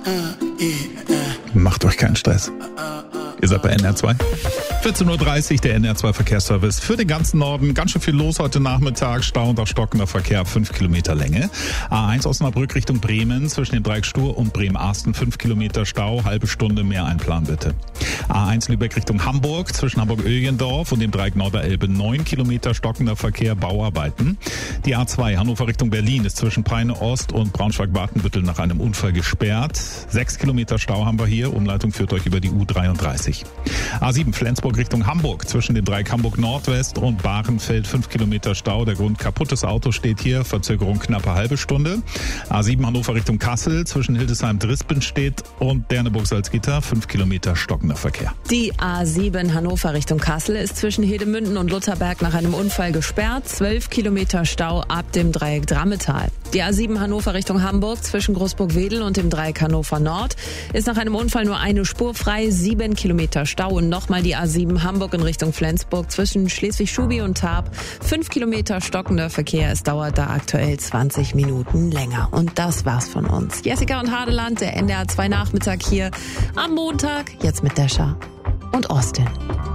Macht euch keinen Stress. Ihr seid bei NR2. 14.30 Uhr, der NR2 Verkehrsservice für den ganzen Norden. Ganz schön viel los heute Nachmittag. Stau und auch stockender Verkehr, 5 Kilometer Länge. A1 Osnabrück Richtung Bremen zwischen dem Dreieck Stur und Bremen-Arsten, 5 Kilometer Stau, halbe Stunde mehr einplanen bitte. A1 Lübeck Richtung Hamburg zwischen Hamburg-Öhlendorf und dem Dreieck Norderelbe, 9 Kilometer stockender Verkehr, Bauarbeiten. Die A2 Hannover Richtung Berlin ist zwischen Peine Ost und Braunschweig-Watenbüttel nach einem Unfall gesperrt. 6 Kilometer Stau haben wir hier. Umleitung führt euch über die U33. A7 Flensburg Richtung Hamburg zwischen dem Dreieck Hamburg Nordwest und Bahrenfeld, 5 Kilometer Stau. Der Grund kaputtes Auto steht hier, Verzögerung knappe halbe Stunde. A7 Hannover Richtung Kassel zwischen Hildesheim-Drispenstedt und Derneburg-Salzgitter, 5 Kilometer stockender Verkehr. Die A7 Hannover Richtung Kassel ist zwischen Hedemünden und Lutherberg nach einem Unfall gesperrt, 12 Kilometer Stau ab dem Dreieck Drammetal. Die A7 Hannover Richtung Hamburg zwischen Großburg-Wedel und dem Dreieck Hannover Nord ist nach einem Unfall nur eine Spur frei, 7 Kilometer Stau. Und nochmal die A7 Hamburg in Richtung Flensburg zwischen Schleswig-Schubi und Tarp, 5 Kilometer stockender Verkehr. Es dauert da aktuell 20 Minuten länger. Und das war's von uns. Jessica und Hadeland, der NDR2 Nachmittag hier am Montag, jetzt mit Descha und Austin.